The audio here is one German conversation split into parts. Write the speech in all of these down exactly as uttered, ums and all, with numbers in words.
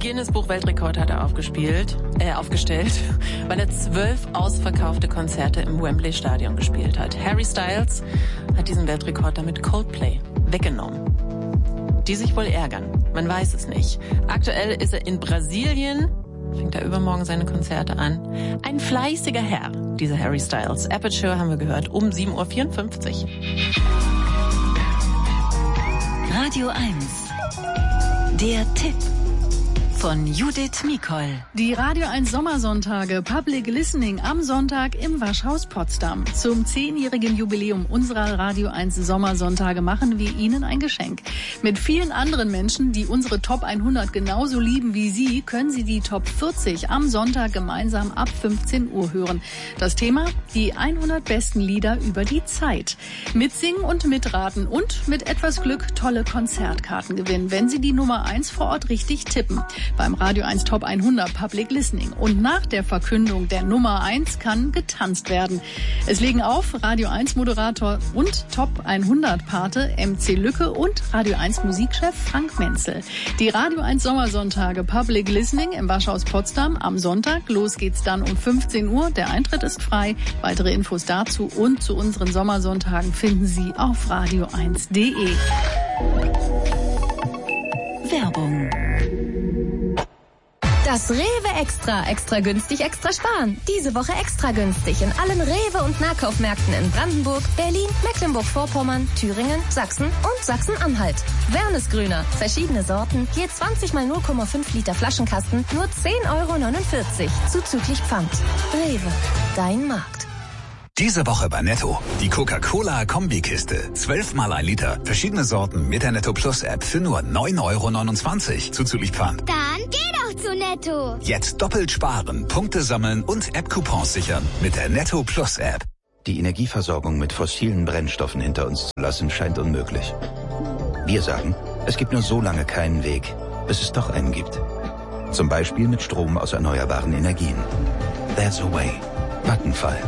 Guinness-Buch-Weltrekord hat er aufgespielt, äh, aufgestellt, weil er zwölf ausverkaufte Konzerte im Wembley-Stadion gespielt hat. Harry Styles hat diesen Weltrekord damit Coldplay weggenommen. Die sich wohl ärgern, man weiß es nicht. Aktuell ist er in Brasilien, fängt er übermorgen seine Konzerte an. Ein fleißiger Herr, dieser Harry Styles. Aperture haben wir gehört, um sieben Uhr vierundfünfzig. Radio eins. Der Tipp von Judith Mikol. Die Radio eins Sommersonntage Public Listening am Sonntag im Waschhaus Potsdam. Zum zehnjährigen Jubiläum unserer Radio eins Sommersonntage machen wir Ihnen ein Geschenk. Mit vielen anderen Menschen, die unsere Top hundert genauso lieben wie Sie, können Sie die Top vierzig am Sonntag gemeinsam ab fünfzehn Uhr hören. Das Thema: die hundert besten Lieder über die Zeit. Mitsingen und mitraten und mit etwas Glück tolle Konzertkarten gewinnen, wenn Sie die Nummer eins vor Ort richtig tippen. Beim Radio eins Top hundert Public Listening. Und nach der Verkündung der Nummer eins kann getanzt werden. Es legen auf Radio eins Moderator und Top hundert Pate M C Lücke und Radio eins Musikchef Frank Menzel. Die Radio eins Sommersonntage Public Listening im Waschhaus Potsdam am Sonntag. Los geht's dann um fünfzehn Uhr. Der Eintritt ist frei. Weitere Infos dazu und zu unseren Sommersonntagen finden Sie auf radio eins punkt de. Werbung. Das Rewe Extra, extra günstig, extra sparen. Diese Woche extra günstig in allen Rewe- und Nahkaufmärkten in Brandenburg, Berlin, Mecklenburg-Vorpommern, Thüringen, Sachsen und Sachsen-Anhalt. Wernesgrüner, verschiedene Sorten, je zwanzig mal null Komma fünf Liter Flaschenkasten, nur zehn Euro neunundvierzig, zuzüglich Pfand. Rewe, dein Markt. Diese Woche bei Netto. Die Coca-Cola-Kombikiste. zwölf mal ein Liter. Verschiedene Sorten mit der Netto Plus App für nur neun Euro neunundzwanzig. Zuzüglich Pfand. Dann geh doch zu Netto. Jetzt doppelt sparen, Punkte sammeln und App-Coupons sichern mit der Netto Plus App. Die Energieversorgung mit fossilen Brennstoffen hinter uns zu lassen, scheint unmöglich. Wir sagen, es gibt nur so lange keinen Weg, bis es doch einen gibt. Zum Beispiel mit Strom aus erneuerbaren Energien. There's a way. Vattenfall.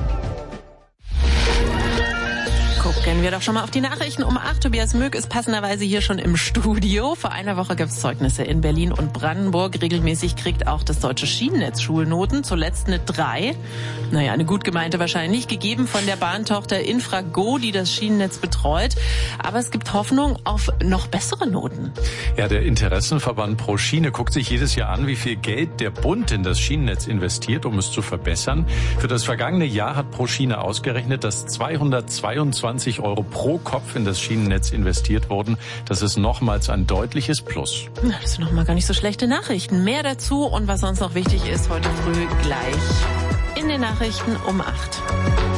Gucken wir doch schon mal auf die Nachrichten um acht. Tobias Möck ist passenderweise hier schon im Studio. Vor einer Woche gab es Zeugnisse in Berlin und Brandenburg. Regelmäßig kriegt auch das deutsche Schienennetz Schulnoten, zuletzt eine drei. Naja, eine gut gemeinte wahrscheinlich, gegeben von der Bahntochter Infrago, die das Schienennetz betreut. Aber es gibt Hoffnung auf noch bessere Noten. Ja, der Interessenverband Pro Schiene guckt sich jedes Jahr an, wie viel Geld der Bund in das Schienennetz investiert, um es zu verbessern. Für das vergangene Jahr hat Pro Schiene ausgerechnet, dass zweihundertzweiundzwanzig Euro pro Kopf in das Schienennetz investiert wurden. Das ist nochmals ein deutliches Plus. Na, das sind nochmal gar nicht so schlechte Nachrichten. Mehr dazu und was sonst noch wichtig ist, heute früh gleich in den Nachrichten um acht.